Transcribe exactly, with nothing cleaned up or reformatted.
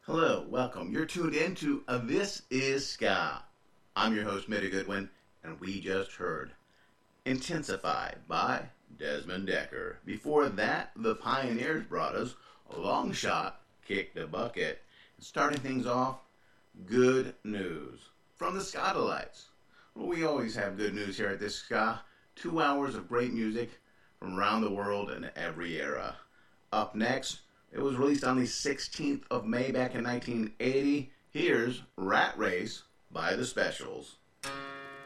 Hello, welcome. You're tuned in to uh, This is Ska. I'm your host, Mitty Goodwin, and we just heard Intensify by Desmond Decker. Before that, the Pioneers brought us a Long Shot, Kick the Bucket. Starting things off, Good News from the Ska-Delights. Well, we always have good news here at This Ska. Two hours of great music from around the world and every era. Up next, it was released on the sixteenth of May back in nineteen eighty. Here's Rat Race by The Specials.